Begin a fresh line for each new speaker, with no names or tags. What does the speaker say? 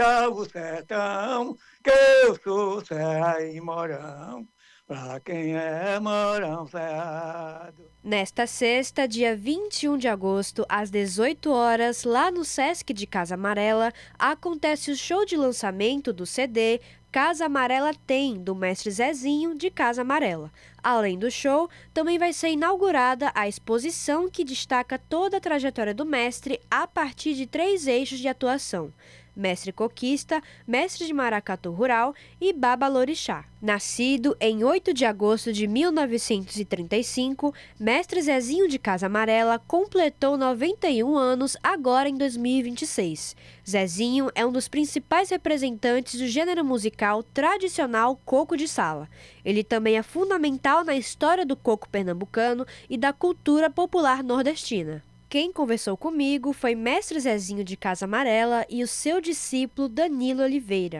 O sertão, que eu sou serra e morão, pra quem é morão cerrado.
Nesta sexta, dia 21 de agosto, às 18 horas, lá no Sesc de Casa Amarela, acontece o show de lançamento do CD Casa Amarela Tem, do mestre Zezinho, de Casa Amarela. Além do show, também vai ser inaugurada a exposição que destaca toda a trajetória do mestre a partir de 3 eixos de atuação: mestre coquista, mestre de maracatu rural e babalorixá. Nascido em 8 de agosto de 1935, mestre Zezinho de Casa Amarela completou 91 anos agora em 2026. Zezinho é um dos principais representantes do gênero musical tradicional coco de sala. Ele também é fundamental na história do coco pernambucano e da cultura popular nordestina. Quem conversou comigo foi mestre Zezinho de Casa Amarela e o seu discípulo Danilo Oliveira.